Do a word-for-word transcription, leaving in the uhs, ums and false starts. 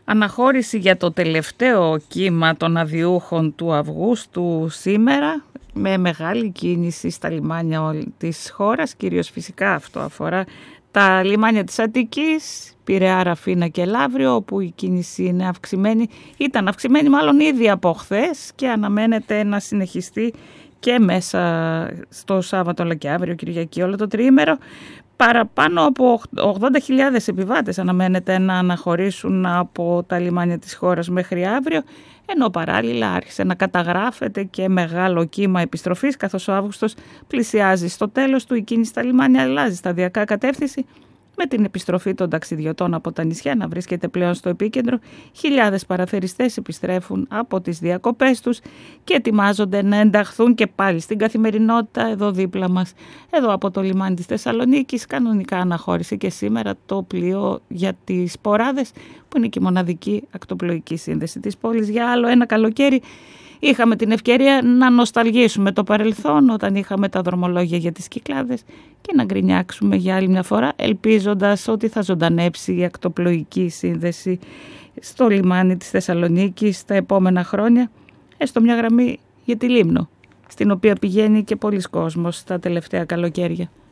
Αναχώρηση για το τελευταίο κύμα των αδιούχων του Αυγούστου σήμερα, με μεγάλη κίνηση στα λιμάνια της χώρας, κυρίως φυσικά αυτό αφορά τα λιμάνια της Αττικής, Πειραιά, Ραφίνα και Λαύριο, όπου η κίνηση είναι αυξημένη, ήταν αυξημένη μάλλον ήδη από χθες και αναμένεται να συνεχιστεί και μέσα στο Σάββατο αλλά και αύριο Κυριακή όλο το τριήμερο. Παραπάνω από ογδόντα χιλιάδες επιβάτες αναμένεται να αναχωρήσουν από τα λιμάνια της χώρας μέχρι αύριο, ενώ παράλληλα άρχισε να καταγράφεται και μεγάλο κύμα επιστροφής, καθώς ο Αύγουστος πλησιάζει στο τέλος του, η κίνηση στα λιμάνια αλλάζει σταδιακά κατεύθυνση, με την επιστροφή των ταξιδιωτών από τα νησιά να βρίσκεται πλέον στο επίκεντρο. Χιλιάδες παραθεριστές επιστρέφουν από τις διακοπές τους και ετοιμάζονται να ενταχθούν και πάλι στην καθημερινότητα εδώ δίπλα μας. Εδώ από το λιμάνι της Θεσσαλονίκης κανονικά αναχώρησε και σήμερα το πλοίο για τις Ποράδες, που είναι και η μοναδική ακτοπλοϊκή σύνδεση της πόλης. Για άλλο ένα καλοκαίρι είχαμε την ευκαιρία να νοσταλγήσουμε το παρελθόν όταν είχαμε τα δρομολόγια για τις Κυκλάδες και να γκρινιάξουμε για άλλη μια φορά, ελπίζοντας ότι θα ζωντανέψει η ακτοπλοϊκή σύνδεση στο λιμάνι της Θεσσαλονίκης τα επόμενα χρόνια, έστω μια γραμμή για τη Λίμνο, στην οποία πηγαίνει και πολλοί κόσμος τα τελευταία καλοκαίρια.